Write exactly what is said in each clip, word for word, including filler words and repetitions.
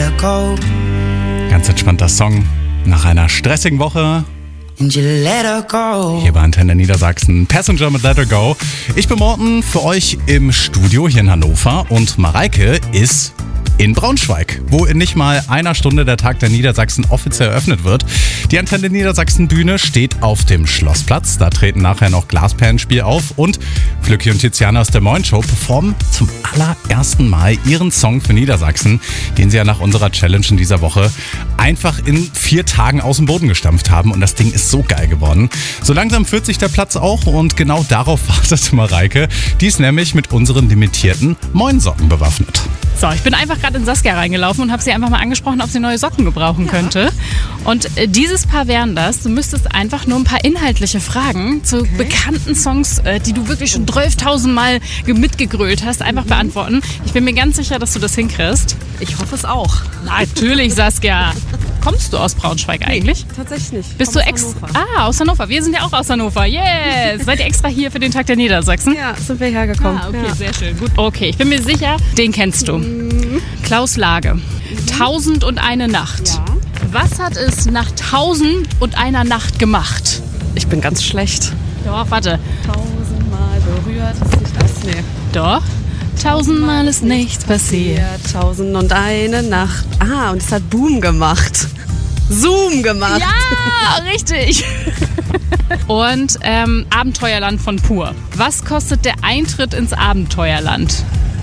her go. Ganz entspannter Song nach einer stressigen Woche. And you let her go. Hier bei Antenne Niedersachsen, Passenger mit Let Her Go. Ich bin Morten für euch im Studio hier in Hannover und Mareike ist in Braunschweig, wo in nicht mal einer Stunde der Tag der Niedersachsen offiziell eröffnet wird. Die Antenne Niedersachsen Bühne steht auf dem Schlossplatz. Da treten nachher noch Glasperlenspiel auf und Flücki und Tiziana aus der Moin Show performen zum allerersten Mal ihren Song für Niedersachsen, den sie ja nach unserer Challenge in dieser Woche einfach in vier Tagen aus dem Boden gestampft haben und das Ding ist so geil geworden. So langsam füllt sich der Platz auch und genau darauf wartet Mareike. Die ist nämlich mit unseren limitierten Moin-Socken bewaffnet. So, ich bin einfach gerade in Saskia reingelaufen und habe sie einfach mal angesprochen, ob sie neue Socken gebrauchen könnte. Und äh, dieses Paar wären das. Du müsstest einfach nur ein paar inhaltliche Fragen zu okay. bekannten Songs, äh, die du wirklich schon zwölftausend Mal mitgegrölt hast, einfach mhm. beantworten. Ich bin mir ganz sicher, dass du das hinkriegst. Ich hoffe es auch. Natürlich, Saskia. Kommst du aus Braunschweig eigentlich? Nee, tatsächlich nicht. Bist du ex? Ah, aus Hannover. Wir sind ja auch aus Hannover. Yes! Seid ihr extra hier für den Tag der Niedersachsen? Ja, sind wir hergekommen. Ah, okay, ja. sehr schön. Gut. Okay, ich bin mir sicher, den kennst du. Mhm. Klaus Lage. Mhm. Tausend und eine Nacht. Ja. Was hat es nach tausend und einer Nacht gemacht? Ich bin ganz schlecht. Doch, warte. Tausendmal berührt ist nicht das. Nee. Doch. Tausendmal ist nichts passiert. Tausend und eine Nacht. Ah, und es hat Boom gemacht. Zoom gemacht. Ja, richtig. Und ähm, Abenteuerland von Pur. Was kostet der Eintritt ins Abenteuerland?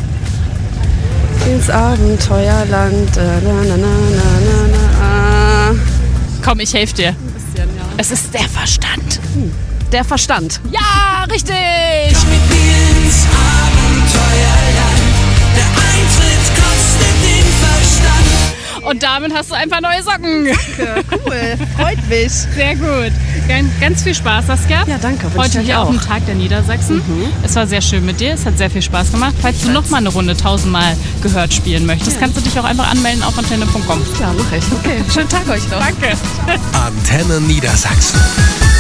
Ins Abenteuerland. Na, na, na, na, na. Komm, ich helfe dir. Ein bisschen, ja. Es ist der Verstand. Hm. Der Verstand. Ja, richtig. Komm mit mir ins Abenteuerland. Der Eintritt kostet den Verstand. Und damit hast du ein paar neue Socken. Danke, cool. Freut mich. Sehr gut. Ganz, ganz viel Spaß, Saskia. Ja, danke. Heute hier auch. auf dem Tag der Niedersachsen. Mhm. Es war sehr schön mit dir. Es hat sehr viel Spaß gemacht. Falls du noch mal eine Runde tausendmal gehört spielen möchtest, ja. kannst du dich auch einfach anmelden auf antenne punkt com. Klar, mach ich. Okay. Schönen Tag euch noch. Danke. Antenne Niedersachsen.